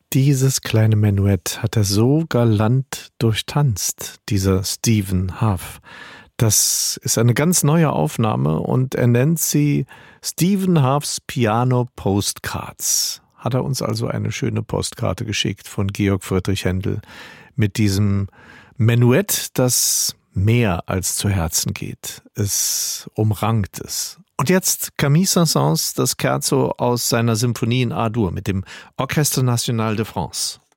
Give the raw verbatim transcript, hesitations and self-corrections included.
Dieses kleine Menuett hat er so galant durchtanzt, dieser Stephen Hough. Das ist eine ganz neue Aufnahme und er nennt sie Stephen Hough's Piano Postcards. Hat er uns also eine schöne Postkarte geschickt von Georg Friedrich Händel mit diesem Menuett, das mehr als zu Herzen geht. Es umrankt es. Und jetzt Camille Saint-Saëns, das Scherzo aus seiner Symphonie in A-Dur mit dem Orchestre National de France.